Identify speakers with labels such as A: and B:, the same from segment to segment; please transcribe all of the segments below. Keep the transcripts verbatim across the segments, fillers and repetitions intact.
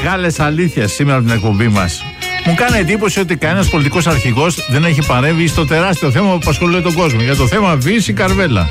A: μεγάλες αλήθειες σήμερα από την εκπομπή μας. Μου κάνει εντύπωση ότι κανένας πολιτικός αρχηγός δεν έχει παρέμβει στο τεράστιο θέμα που απασχολεί τον κόσμο. Για το θέμα βίας ή καρβέλα.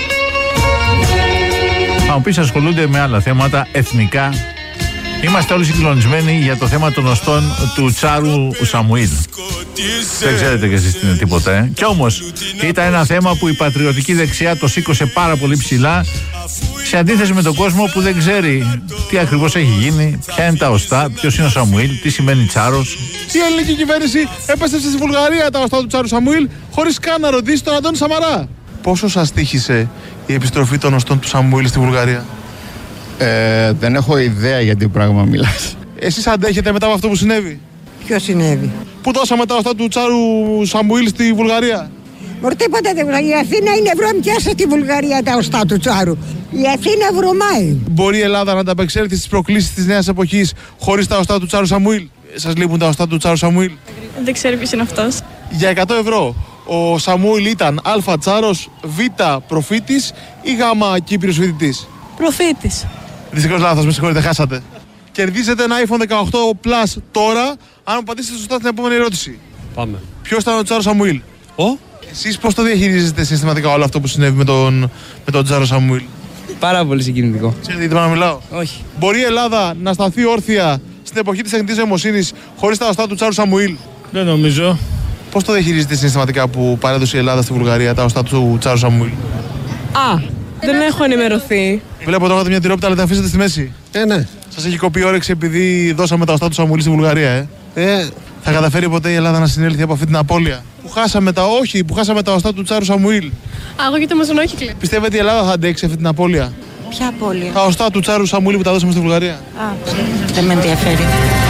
A: Αν μου πεις ασχολούνται με άλλα θέματα εθνικά. Είμαστε όλοι συγκλονισμένοι για το θέμα των οστών του Τσάρου Σαμουήλ. Δεν ξέρετε κι εσείς τι είναι τίποτα, ε. Κι όμως ήταν ένα θέμα που η πατριωτική δεξιά το σήκωσε πάρα πολύ ψηλά, σε αντίθεση με τον κόσμο που δεν ξέρει τι ακριβώς έχει γίνει, ποια είναι τα οστά, ποιος είναι ο Σαμουήλ, τι σημαίνει Τσάρος.
B: Η ελληνική κυβέρνηση έπεσε στη Βουλγαρία τα οστά του Τσάρου Σαμουήλ χωρίς καν να ρωτήσει τον Αντώνη Σαμαρά. Πόσο σας τύχησε η επιστροφή των οστών του Σαμουήλ στη Βουλγαρία?
C: Ε, δεν έχω ιδέα για τι πράγμα μιλάς.
B: Εσείς αντέχετε μετά από αυτό που συνέβη?
D: Ποιο συνέβη?
B: Που δώσαμε τα οστά του Τσάρου Σαμουήλ στη Βουλγαρία.
D: Μωρ, τίποτα δεν βουλγαρία. Η Αθήνα είναι βρωμιά στη Βουλγαρία τα οστά του Τσάρου. Η Αθήνα βρωμάει.
B: Μπορεί η Ελλάδα να ανταπεξέλθει στις προκλήσεις της νέας εποχής χωρίς τα οστά του Τσάρου Σαμουήλ? Σας λείπουν τα οστά του Τσάρου Σαμουήλ?
E: Δεν ξέρω ποιος είναι αυτός.
B: Για εκατό ευρώ ο Σαμουήλ ήταν Α Τσάρος, Β προφήτης ή Γ Κύπριος φοιτητής?
E: Προφήτης.
B: Δυστυχώς λάθος, με συγχωρείτε, χάσατε. Κερδίζετε ένα άιφον δεκαοκτώ Plus τώρα, αν μου απαντήσετε σωστά στην επόμενη ερώτηση.
F: Πάμε.
B: Ποιος ήταν ο Τσάρος Σαμουήλ?
F: Ο?
B: Εσείς πώς το διαχειρίζετε συστηματικά όλο αυτό που συνέβη με τον, με τον Τσάρο Σαμουήλ?
F: Πάρα πολύ συγκινητικό.
B: Ξέρετε γιατί να μιλάω?
F: Όχι.
B: Μπορεί η Ελλάδα να σταθεί όρθια στην εποχή της τεχνητής νοημοσύνης χωρίς τα οστά του Τσάρου Σαμουήλ?
F: Δεν νομίζω.
B: Πώς το διαχειρίζετε συστηματικά που παρέδωσε η Ελλάδα στη Βουλγαρία τα οστά του Τσάρου Σαμουήλ?
E: Α, δεν έχω ενημερωθεί.
B: Βλέπω τώρα μια τυρόπιτα, αλλά τα αφήσετε στη μέση.
F: Ε, ναι.
B: Σας έχει κοπεί όρεξη επειδή δώσαμε τα οστά του Σαμουήλ στη Βουλγαρία, ε.
F: Ε,
B: Θα καταφέρει ποτέ η Ελλάδα να συνέλθει από αυτή την απώλεια? Που χάσαμε τα όχι, που χάσαμε τα οστά του Τσάρου Σαμουήλ.
E: Α, εγώ και το Μεσονόχικλε.
B: Πιστεύετε η Ελλάδα θα αντέξει αυτή την απώλεια?
D: Ποια απώλεια?
B: Τα οστά του Τσάρου Σαμουήλ που τα δώσαμε στη Βουλγαρία.
D: Α, δεν με ενδιαφέρει.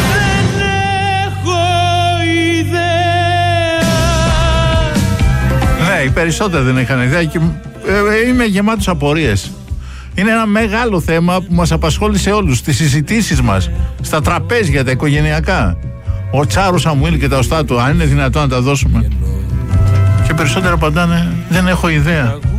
A: Ναι, οι περισσότεροι δεν είχαν ιδέα και ε, είμαι γεμάτος απορίες. Είναι ένα μεγάλο θέμα που μας απασχόλησε όλους στις συζητήσεις μας, στα τραπέζια, τα οικογενειακά. Ο Τσάρος Σαμουήλ και τα οστά του, αν είναι δυνατόν να τα δώσουμε. Και περισσότερο απαντάνε, δεν έχω ιδέα.